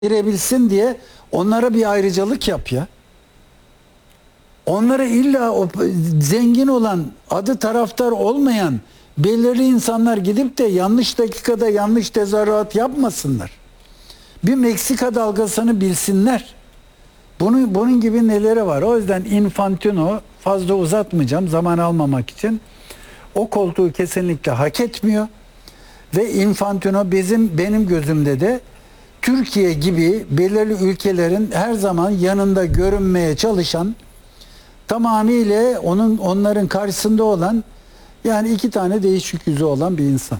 girebilsin diye onlara bir ayrıcalık yap ya. Onlara illa o zengin olan, adı taraftar olmayan belirli insanlar gidip de yanlış dakikada yanlış tezahürat yapmasınlar. Bir Meksika dalgasını bilsinler. Bunun gibi neleri var. O yüzden Infantino, fazla uzatmayacağım zaman almamak için, o koltuğu kesinlikle hak etmiyor. Ve Infantino benim gözümde de Türkiye gibi belirli ülkelerin her zaman yanında görünmeye çalışan, tamamıyla onların karşısında olan, yani iki tane değişik yüzü olan bir insan.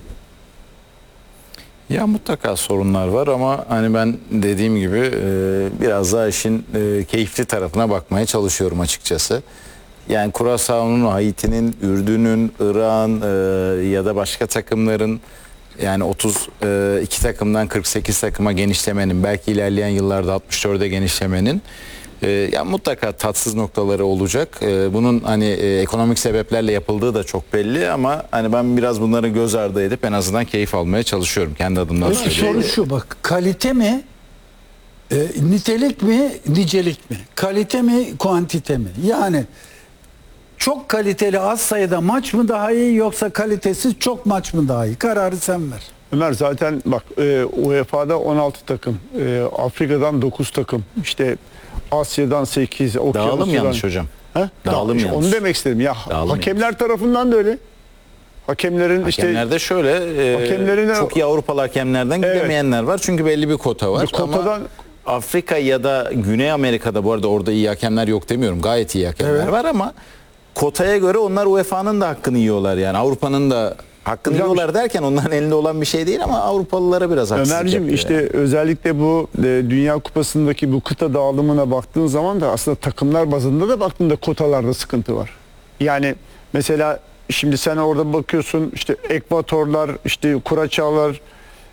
Ya mutlaka sorunlar var ama hani ben dediğim gibi biraz daha işin keyifli tarafına bakmaya çalışıyorum açıkçası. Yani Curaçao'nun, Haiti'nin, Ürdün'ün, Irak'ın ya da başka takımların, yani 32 takımdan 48 takıma genişlemenin, belki ilerleyen yıllarda 64'e genişlemenin ya mutlaka tatsız noktaları olacak. Bunun hani ekonomik sebeplerle yapıldığı da çok belli ama hani ben biraz bunları göz ardı edip en azından keyif almaya çalışıyorum kendi adımdan söyleyeyim. Soru şu, bak, kalite mi, nitelik mi, nicelik mi? Kalite mi, kuantite mi? Yani çok kaliteli az sayıda maç mı daha iyi, yoksa kalitesiz çok maç mı daha iyi? Kararı sen ver. Ömer, zaten bak, UEFA'da 16 takım, Afrika'dan 9 takım, işte Asya'dan 8, Dağılım yanlış hocam. He? Dağılım yanlış. Onu demek istedim ya. Dağılım Hakemler yanlış. tarafından da öyle. Hakemlerde şöyle hakemlerin çok iyi Avrupalı hakemlerden gidemeyenler var. Çünkü belli bir kota var. Kotadan, ama Afrika ya da Güney Amerika'da, bu arada orada iyi hakemler yok demiyorum. Gayet iyi hakemler var ama kotaya göre onlar UEFA'nın da hakkını yiyorlar yani. Avrupa'nın da hakkını yiyorlar derken onların elinde olan bir şey değil ama Avrupalılara biraz haksızlık Ömerciğim, yapıyor. işte özellikle bu Dünya Kupası'ndaki bu kıta dağılımına baktığın zaman da aslında takımlar bazında da baktığında kotalarda sıkıntı var. Yani mesela şimdi sen orada bakıyorsun, işte Ekvatorlar, işte Kuraçaolar,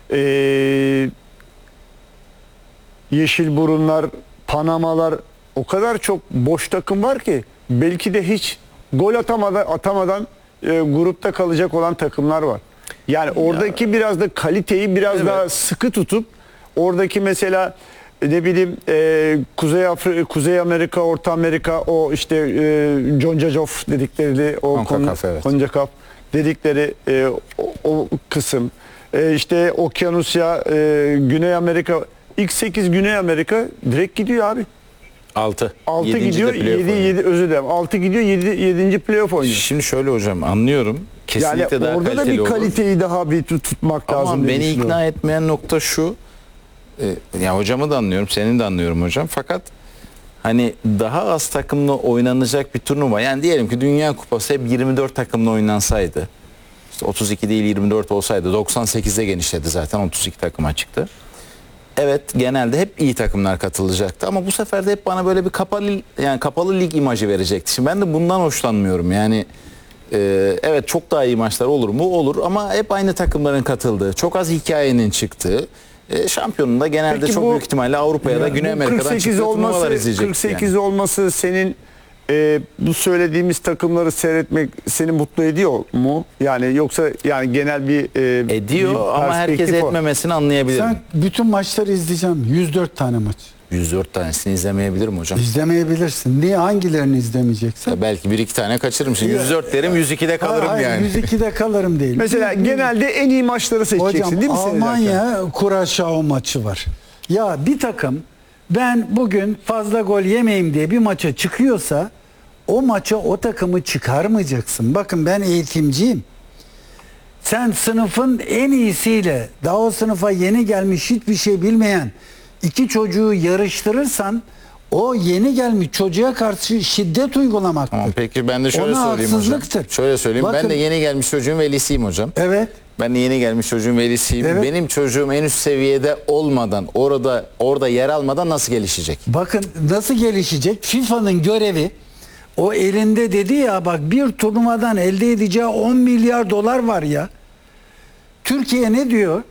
Yeşilburunlar, Panamalar, o kadar çok boş takım var ki belki de hiç gol atamadan grupta kalacak olan takımlar var. Yani oradaki biraz da kaliteyi biraz daha sıkı tutup oradaki mesela ne bileyim Kuzey Amerika, Orta Amerika, o işte CONCACAF dedikleri, o CONCACAF dedikleri o kısım, işte Okyanusya, Güney Amerika, ilk 8 Güney Amerika direkt gidiyor abi. 6 gidiyor, 7 özür dilerim. 6 gidiyor, 7. playoff oynuyor. Şimdi şöyle hocam, anlıyorum. Kesinlikle Yani daha orada da bir kaliteyi olur. Daha bir tutmak lazım. Ama beni ikna etmeyen nokta şu. Ya hocamı da anlıyorum, seni de anlıyorum hocam. Fakat hani daha az takımla oynanacak bir turnuva. Yani diyelim ki Dünya Kupası hep 24 takımla oynansaydı. İşte 32 değil 24 olsaydı, 98'e genişledi zaten, 32 takıma çıktı. Evet, genelde hep iyi takımlar katılacaktı ama bu sefer de hep bana böyle bir kapalı lig imajı verecekti. Şimdi ben de bundan hoşlanmıyorum. Yani evet, çok daha iyi maçlar olur mu? Olur, ama hep aynı takımların katıldığı, çok az hikayenin çıktığı, şampiyonun da genelde peki çok büyük ihtimalle Avrupa'ya da Güney Amerika'dan çıktığı turnuvalar izleyecektik. 48 olması senin bu söylediğimiz takımları seyretmek seni mutlu ediyor mu? Yani yoksa yani genel bir ediyor bir ama herkes etmemesini anlayabilirim. Sen bütün maçları izleyeceğim. 104 tane maç. 104 tanesini izlemeyebilirim hocam. İzlemeyebilirsin. Niye? Hangilerini izlemeyeceksin? Ya belki 1-2 tane kaçırırım. Şimdi 104 derim, 102'de kalırım yani. 102'de kalırım değil. Mesela genelde en iyi maçları seçeceksin, hocam, değil mi? Almanya Curaçao maçı var. Ya bir takım, ben bugün fazla gol yemeyeyim diye bir maça çıkıyorsa o maça o takımı çıkarmayacaksın. Bakın, ben eğitimciyim. Sen sınıfın en iyisiyle, daha o sınıfa yeni gelmiş, hiçbir şey bilmeyen iki çocuğu yarıştırırsan o yeni gelmiş çocuğa karşı şiddet uygulamaktır. Tamam, peki ben de şöyle söyleyeyim hocam. Şöyle söyleyeyim. Bakın, ben de yeni gelmiş çocuğun velisiyim hocam. Evet. Ben de yeni gelmiş çocuğun velisiyim. Evet. Benim çocuğum en üst seviyede olmadan, orada yer almadan nasıl gelişecek? Bakın nasıl gelişecek? FIFA'nın görevi, o elinde dedi ya, bak, bir turnuvadan elde edeceği 10 milyar dolar var ya. Türkiye ne diyor?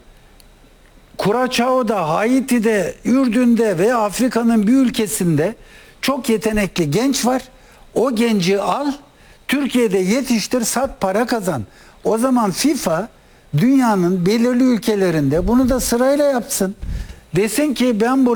Curaçao'da, Haiti'de, Ürdün'de ve Afrika'nın bir ülkesinde çok yetenekli genç var. O genci al, Türkiye'de yetiştir, sat, para kazan. O zaman FIFA dünyanın belirli ülkelerinde bunu da sırayla yapsın. Desin ki ben